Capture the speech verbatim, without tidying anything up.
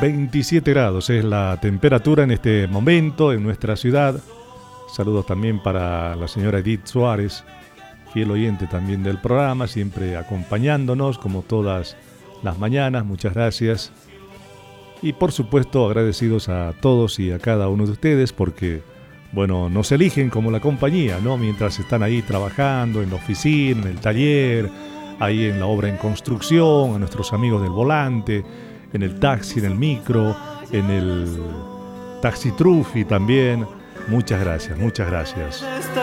veintisiete grados es la temperatura en este momento en nuestra ciudad. Saludos también para la señora Edith Suárez, fiel oyente también del programa, siempre acompañándonos como todas las mañanas. Muchas gracias. Y por supuesto agradecidos a todos y a cada uno de ustedes porque, bueno, nos eligen como la compañía, ¿no? Mientras están ahí trabajando en la oficina, en el taller, ahí en la obra en construcción, a nuestros amigos del volante, en el taxi, en el micro, en el taxi trufi también. Muchas gracias, muchas gracias.